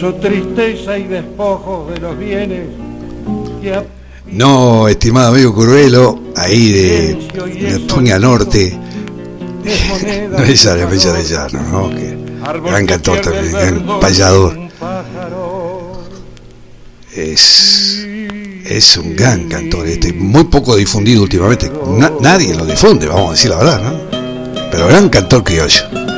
Su tristeza y despojos de los bienes que No, estimado amigo Curvelo, ahí de Tuña Norte, no es la fecha de llano, ¿no? Que gran cantor también, gran payador. Es un gran cantor, muy poco difundido últimamente. Nadie lo difunde, vamos a decir la verdad, ¿no? Pero gran cantor criollo.